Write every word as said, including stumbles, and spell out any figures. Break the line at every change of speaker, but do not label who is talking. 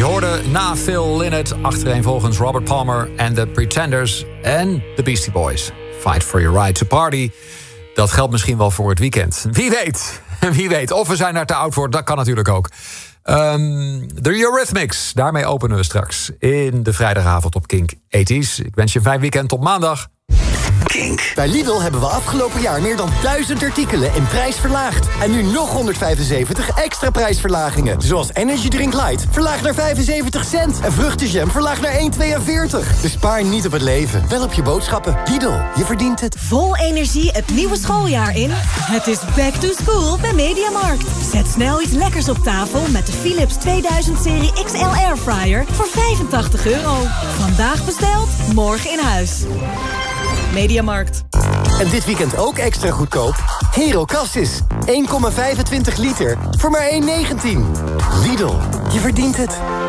Je hoorde na Phil Lynott achtereenvolgens Robert Palmer en The Pretenders en The Beastie Boys. Fight for your right to party. Dat geldt misschien wel voor het weekend. Wie weet. Wie weet. Of we zijn daar te oud voor, dat kan natuurlijk ook. Um, de Eurythmics, daarmee openen we straks in de vrijdagavond op Kink tachtig. Ik wens je een fijn weekend, tot maandag.
Kink. Bij Lidl hebben we afgelopen jaar meer dan duizend artikelen in prijs verlaagd. En nu nog honderdvijfenzeventig extra prijsverlagingen. Zoals Energy Drink Light, verlaagd naar vijfenzeventig cent. En vruchtenjam, verlaagd naar één komma tweeënveertig. Dus spaar niet op het leven, wel op je boodschappen. Lidl, je verdient het.
Vol energie het nieuwe schooljaar in. Het is back to school bij Mediamarkt. Zet snel iets lekkers op tafel met de Philips tweeduizend serie X L Airfryer voor vijfentachtig euro. Vandaag besteld, morgen in huis. Mediamarkt.
En dit weekend ook extra goedkoop. Hero Cassis. één komma vijfentwintig liter voor maar één komma negentien. Lidl, je verdient het.